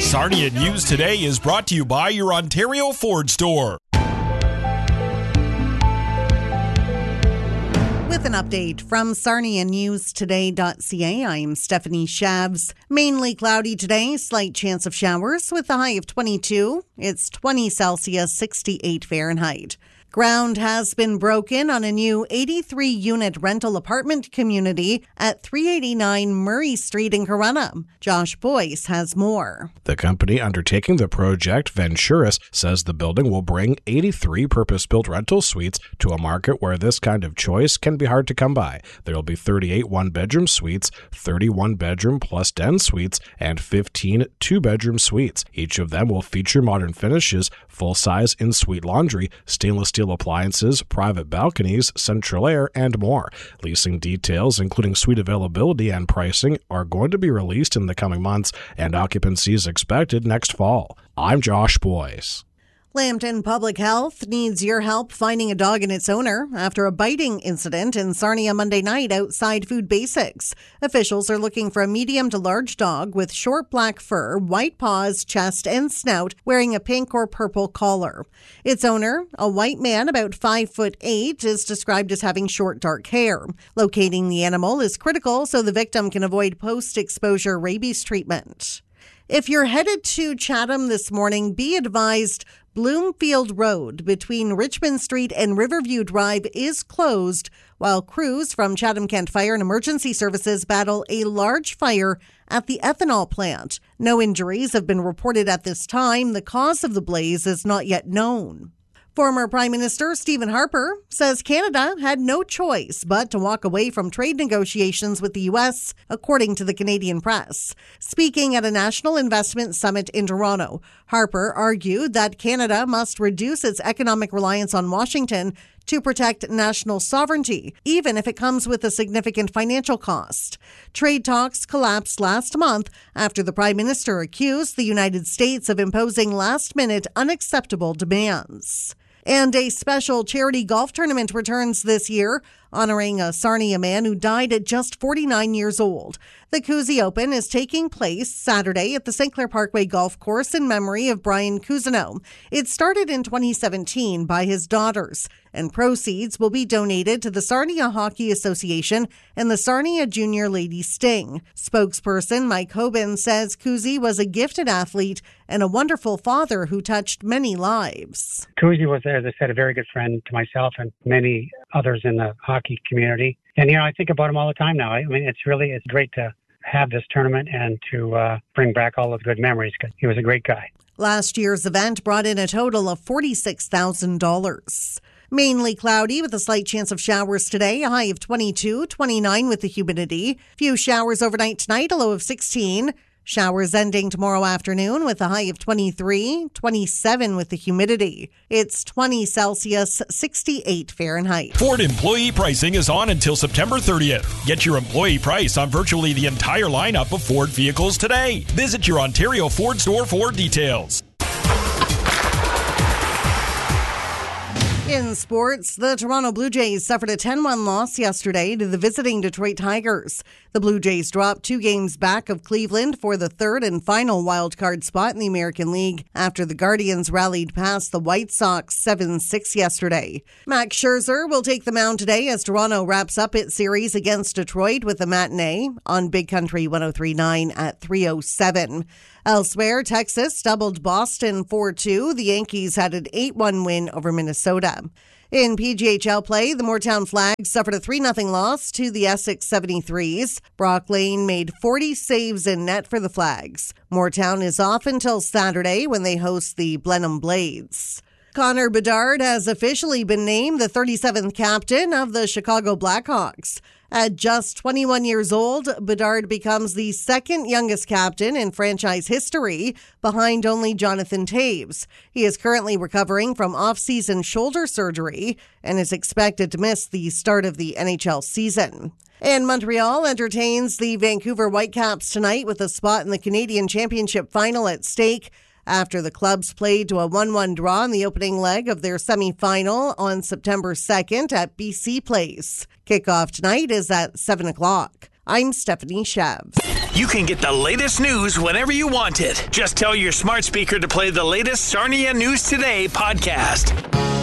Sarnia News Today is brought to you by your Ontario Ford store. With an update from SarniaNewsToday.ca, I'm Stephanie Shabs. Mainly cloudy today, slight chance of showers with a high of 22. It's 20 Celsius, 68 Fahrenheit. Ground has been broken on a new 83-unit rental apartment community at 389 Murray Street in Corunna. Josh Boyce has more. The company undertaking the project, Venturis, says the building will bring 83 purpose-built rental suites to a market where this kind of choice can be hard to come by. There will be 38 one-bedroom suites, 31 bedroom plus den suites, and 15 two-bedroom suites. Each of them will feature modern finishes, full-size in-suite laundry, stainless steel appliances, private balconies, central air, and more. Leasing details, including suite availability and pricing, are going to be released in the coming months, and occupancy is expected next fall. I'm Josh Boyce. Lambton Public Health needs your help finding a dog and its owner after a biting incident in Sarnia Monday night outside Food Basics. Officials are looking for a medium to large dog with short black fur, white paws, chest, and snout, wearing a pink or purple collar. Its owner, a white man about 5'8", is described as having short dark hair. Locating the animal is critical so the victim can avoid post-exposure rabies treatment. If you're headed to Chatham this morning, be advised Bloomfield Road between Richmond Street and Riverview Drive is closed while crews from Chatham-Kent Fire and Emergency Services battle a large fire at the ethanol plant. No injuries have been reported at this time. The cause of the blaze is not yet known. Former Prime Minister Stephen Harper says Canada had no choice but to walk away from trade negotiations with the U.S., according to the Canadian press. Speaking at a national investment summit in Toronto, Harper argued that Canada must reduce its economic reliance on Washington to protect national sovereignty, even if it comes with a significant financial cost. Trade talks collapsed last month after the Prime Minister accused the United States of imposing last-minute unacceptable demands. And a special charity golf tournament returns this year, honoring a Sarnia man who died at just 49 years old. The Cousy Open is taking place Saturday at the St. Clair Parkway Golf Course in memory of Brian Cousineau. It started in 2017 by his daughters, and proceeds will be donated to the Sarnia Hockey Association and the Sarnia Junior Ladies Sting. Spokesperson Mike Hoban says Cousy was a gifted athlete and a wonderful father who touched many lives. Cousy was, as I said, a very good friend to myself and many others in the hockey community. And, I think about him all the time now. I mean, it's great to have this tournament and to bring back all those good memories because he was a great guy. Last year's event brought in a total of $46,000. Mainly cloudy with a slight chance of showers today, a high of 22, 29 with the humidity. Few showers overnight tonight, a low of 16. Showers ending tomorrow afternoon with a high of 23, 27 with the humidity. It's 20 Celsius, 68 Fahrenheit. Ford employee pricing is on until September 30th. Get your employee price on virtually the entire lineup of Ford vehicles today. Visit your Ontario Ford store for details. In sports, the Toronto Blue Jays suffered a 10-1 loss yesterday to the visiting Detroit Tigers. The Blue Jays dropped 2 games back of Cleveland for the third and final wildcard spot in the American League after the Guardians rallied past the White Sox 7-6 yesterday. Max Scherzer will take the mound today as Toronto wraps up its series against Detroit with a matinee on Big Country 103.9 at 3:07. Elsewhere, Texas doubled Boston 4-2. The Yankees had an 8-1 win over Minnesota. In PGHL play, the Moortown Flags suffered a 3-0 loss to the Essex 73s. Brock Lane made 40 saves in net for the Flags. Moortown is off until Saturday when they host the Blenheim Blades. Connor Bedard has officially been named the 37th captain of the Chicago Blackhawks. At just 21 years old, Bedard becomes the second youngest captain in franchise history, behind only Jonathan Toews. He is currently recovering from off-season shoulder surgery and is expected to miss the start of the NHL season. And Montreal entertains the Vancouver Whitecaps tonight with a spot in the Canadian Championship final at stake, after the clubs played to a 1-1 draw in the opening leg of their semifinal on September 2nd at BC Place. Kickoff tonight is at 7 o'clock. I'm Stephanie Shevs. You can get the latest news whenever you want it. Just tell your smart speaker to play the latest Sarnia News Today podcast.